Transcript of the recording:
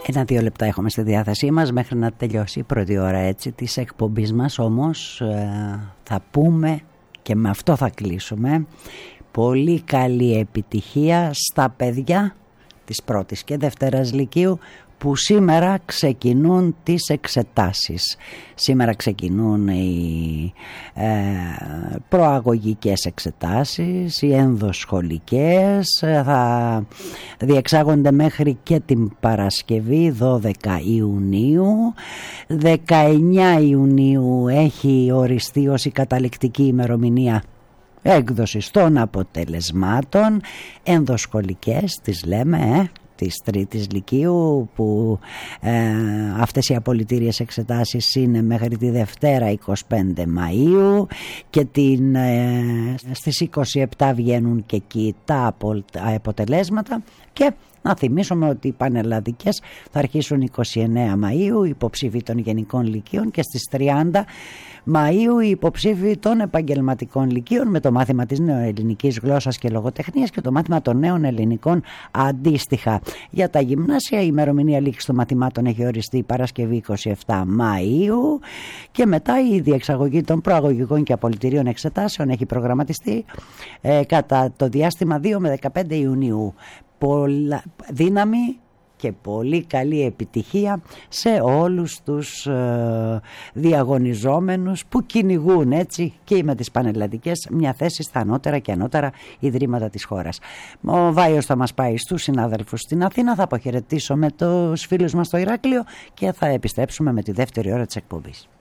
1-2 λεπτά έχουμε στη διάθεσή μας μέχρι να τελειώσει η πρώτη ώρα έτσι της εκπομπής μας. Όμως θα πούμε και με αυτό θα κλείσουμε, πολύ καλή επιτυχία στα παιδιά της πρώτης και δευτέρας λυκείου που σήμερα ξεκινούν τις εξετάσεις. Σήμερα ξεκινούν οι προαγωγικές εξετάσεις, οι ενδοσχολικές, θα διεξάγονται μέχρι και την Παρασκευή 12 Ιουνίου. 19 Ιουνίου έχει οριστεί ως η καταληκτική ημερομηνία έκδοσης των αποτελεσμάτων. Ενδοσχολικές τις λέμε, της τρίτης λυκείου, που αυτές οι απολυτήριες εξετάσεις είναι μέχρι τη Δευτέρα 25 Μαΐου και στις 27 βγαίνουν και εκεί τα αποτελέσματα. Και να θυμίσουμε ότι οι πανελλαδικές θα αρχίσουν 29 Μαΐου, υποψήφοι των γενικών λυκείων, και στις 30 Μαΐου οι υποψήφοι των επαγγελματικών λυκείων με το μάθημα της νεοελληνικής γλώσσας και λογοτεχνίας και το μάθημα των νέων ελληνικών αντίστοιχα. Για τα γυμνάσια η ημερομηνία λήξης των μαθημάτων έχει οριστεί Παρασκευή 27 Μαΐου και μετά η διεξαγωγή των προαγωγικών και απολυτηρίων εξετάσεων έχει προγραμματιστεί κατά το διάστημα 2 με 15 Ιουνίου. Δύναμη και πολύ καλή επιτυχία σε όλους τους διαγωνιζόμενους που κυνηγούν έτσι και με τις πανελλαδικές μια θέση στα ανώτερα και ανώτερα ιδρύματα της χώρας. Ο Βάιος θα μας πάει στους συνάδελφους στην Αθήνα, θα αποχαιρετήσω με τους φίλους μας στο Ηράκλειο και θα επιστρέψουμε με τη δεύτερη ώρα της εκπομπής.